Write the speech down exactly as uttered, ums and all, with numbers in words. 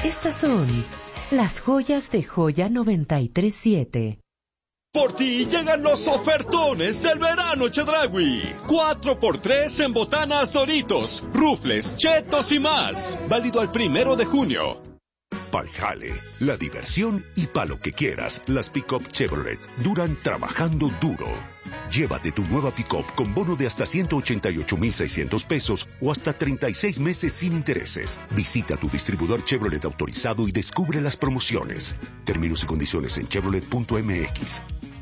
Estas son las joyas de Joya noventa y tres siete. Por ti llegan los ofertones del verano Chedraui. cuatro por tres en botanas Doritos, rufles, chetos y más. Válido al primero de junio. Pa'l jale, la diversión y pa' lo que quieras, las pick-up Chevrolet duran trabajando duro. Llévate tu nueva pick-up con bono de hasta ciento ochenta y ocho mil seiscientos pesos o hasta treinta y seis meses sin intereses. Visita tu distribuidor Chevrolet autorizado y descubre las promociones. Términos y condiciones en chevrolet punto m x.